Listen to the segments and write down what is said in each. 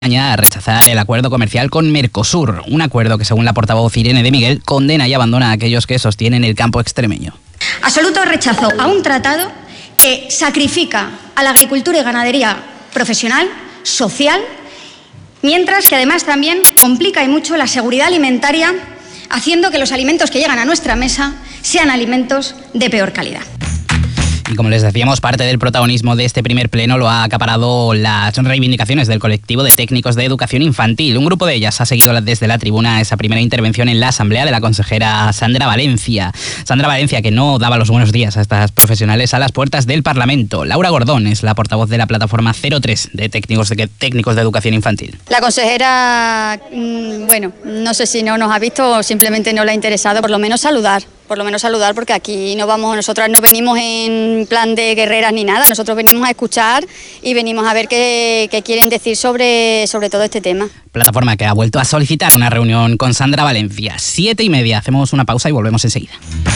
A rechazar el acuerdo comercial con Mercosur, un acuerdo que, según la portavoz Irene de Miguel, condena y abandona a aquellos que sostienen el campo extremeño. Absoluto rechazo a un tratado que sacrifica a la agricultura y ganadería profesional, social, mientras que además también complica y mucho la seguridad alimentaria, haciendo que los alimentos que llegan a nuestra mesa sean alimentos de peor calidad. Y como les decíamos, parte del protagonismo de este primer pleno lo ha acaparado las reivindicaciones del colectivo de técnicos de educación infantil. Un grupo de ellas ha seguido desde la tribuna esa primera intervención en la asamblea de la consejera Sandra Valencia. Sandra Valencia, que no daba los buenos días a estas profesionales a las puertas del Parlamento. Laura Gordón es la portavoz de la plataforma 03 de técnicos de educación infantil. La consejera, no sé si no nos ha visto o simplemente no le ha interesado, por lo menos saludar, porque aquí nosotras no venimos en plan de guerreras ni nada, nosotros venimos a escuchar y venimos a ver qué quieren decir sobre todo este tema. Plataforma que ha vuelto a solicitar una reunión con Sandra Valencia. 7:30, hacemos una pausa y volvemos enseguida.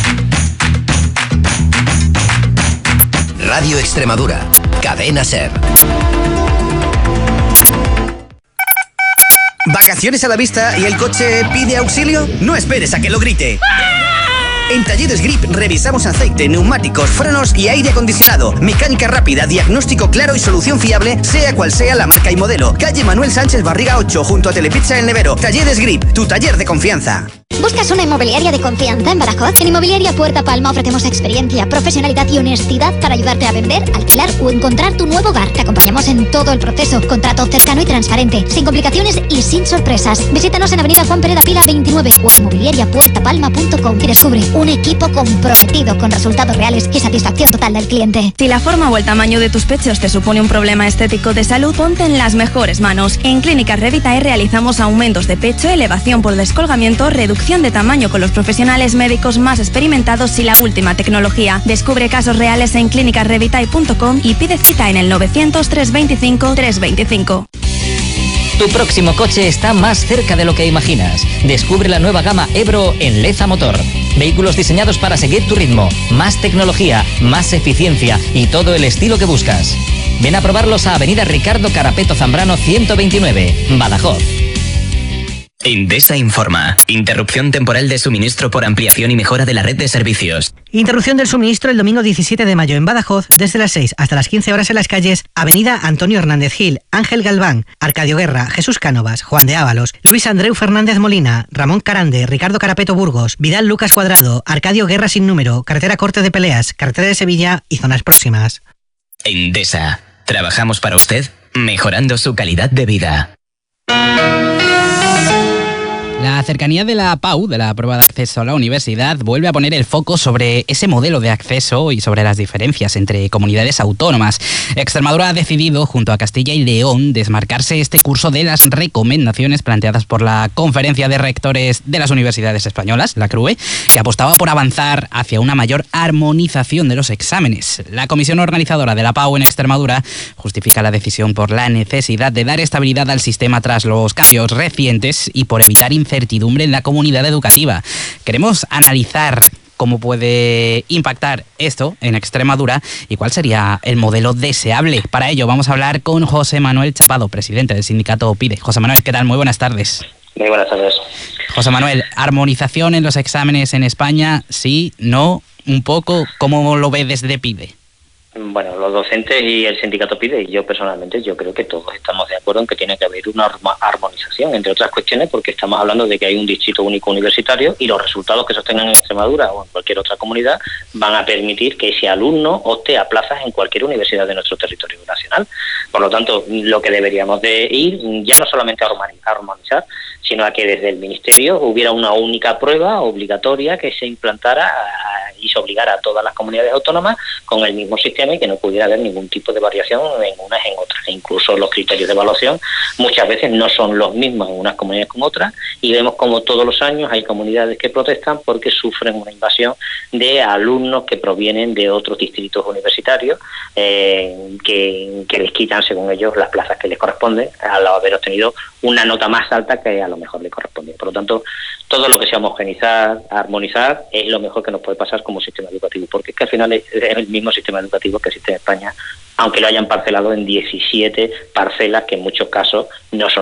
Radio Extremadura, Cadena SER. ¿Vacaciones a la vista y el coche pide auxilio? No esperes a que lo grite. En Talleres Grip revisamos aceite, neumáticos, frenos y aire acondicionado. Mecánica rápida, diagnóstico claro y solución fiable, sea cual sea la marca y modelo. Calle Manuel Sánchez Barriga 8, junto a Telepizza El Nevero. Talleres Grip, tu taller de confianza. ¿Buscas una inmobiliaria de confianza en Badajoz? En Inmobiliaria Puerta Palma ofrecemos experiencia, profesionalidad y honestidad para ayudarte a vender, alquilar o encontrar tu nuevo hogar. Te acompañamos en todo el proceso. Contrato cercano y transparente, sin complicaciones y sin sorpresas. Visítanos en Avenida Juan Pereda Pila 29 o en inmobiliariapuertapalma.com y descubre un equipo comprometido con resultados reales y satisfacción total del cliente. Si la forma o el tamaño de tus pechos te supone un problema estético de salud, ponte en las mejores manos. En Clínicas Revitae realizamos aumentos de pecho, elevación por descolgamiento, reducción de tamaño con los profesionales médicos más experimentados y la última tecnología. Descubre casos reales en clinicasrevitae.com y pide cita en el 900 325 325. Tu próximo coche está más cerca de lo que imaginas. Descubre la nueva gama Ebro en Leza Motor. Vehículos diseñados para seguir tu ritmo. Más tecnología, más eficiencia y todo el estilo que buscas. Ven a probarlos a Avenida Ricardo Carapeto Zambrano 129, Badajoz. Endesa informa. Interrupción temporal de suministro por ampliación y mejora de la red de servicios. Interrupción del suministro el domingo 17 de mayo en Badajoz, desde las 6 hasta las 15 horas en las calles Avenida Antonio Hernández Gil, Ángel Galván, Arcadio Guerra, Jesús Cánovas, Juan de Ábalos, Luis Andreu Fernández Molina, Ramón Carande, Ricardo Carapeto Burgos, Vidal Lucas Cuadrado, Arcadio Guerra sin número, Carretera Corte de Peleas, Carretera de Sevilla y zonas próximas. Endesa. Trabajamos para usted, mejorando su calidad de vida. La cercanía de la PAU, de la prueba de acceso a la universidad, vuelve a poner el foco sobre ese modelo de acceso y sobre las diferencias entre comunidades autónomas. Extremadura ha decidido, junto a Castilla y León, desmarcarse este curso de las recomendaciones planteadas por la Conferencia de Rectores de las Universidades Españolas, la CRUE, que apostaba por avanzar hacia una mayor armonización de los exámenes. La comisión organizadora de la PAU en Extremadura justifica la decisión por la necesidad de dar estabilidad al sistema tras los cambios recientes y por evitar incertidumbre en la comunidad educativa. Queremos analizar cómo puede impactar esto en Extremadura y cuál sería el modelo deseable. Para ello vamos a hablar con José Manuel Chapado, presidente del sindicato PIDE. José Manuel, ¿qué tal? Muy buenas tardes. Muy buenas tardes. José Manuel, ¿armonización en los exámenes en España? Sí, no, un poco. ¿Cómo lo ve desde PIDE? Bueno, los docentes y el sindicato PIDE, y yo personalmente, yo creo que todos estamos de acuerdo en que tiene que haber una armonización, entre otras cuestiones, porque estamos hablando de que hay un distrito único universitario y los resultados que se obtengan en Extremadura o en cualquier otra comunidad van a permitir que ese alumno opte a plazas en cualquier universidad de nuestro territorio nacional. Por lo tanto, lo que deberíamos de ir, ya no solamente a armonizar, sino a que desde el Ministerio hubiera una única prueba obligatoria que se implantara y se obligara a todas las comunidades autónomas con el mismo sistema y que no pudiera haber ningún tipo de variación en unas en otras. E incluso los criterios de evaluación muchas veces no son los mismos en unas comunidades como otras y vemos como todos los años hay comunidades que protestan porque sufren una invasión de alumnos que provienen de otros distritos universitarios que les quitan, según ellos, las plazas que les corresponden al haber obtenido una nota más alta que a lo mejor le correspondía. Por lo tanto, todo lo que sea homogeneizar, armonizar, es lo mejor que nos puede pasar como sistema educativo, porque es que al final es el mismo sistema educativo que existe en España, aunque lo hayan parcelado en 17 parcelas que en muchos casos no son